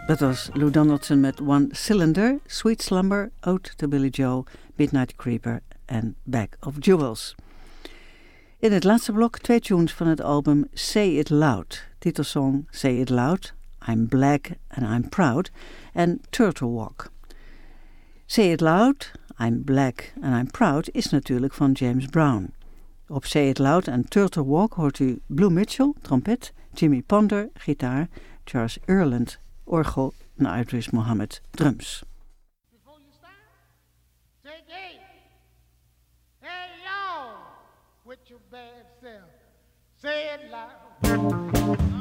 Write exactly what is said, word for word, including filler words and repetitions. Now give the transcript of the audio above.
Dat was Lou Donaldson met One Cylinder, Sweet Slumber, Ode to Billy Joe, Midnight Creeper en Bag of Jewels. In het laatste blok twee tunes van het album Say It Loud. Titelsong Say It Loud, I'm Black and I'm Proud en Turtle Walk. Say It Loud, I'm Black and I'm Proud is natuurlijk van James Brown. Op Say It Loud en Turtle Walk hoort u Blue Mitchell, trompet, Jimmy Ponder, gitaar, Charles Earland, orgel en Idris Muhammad, drums. Before you start, say hey, hey y'all, with your bad self, say it loud.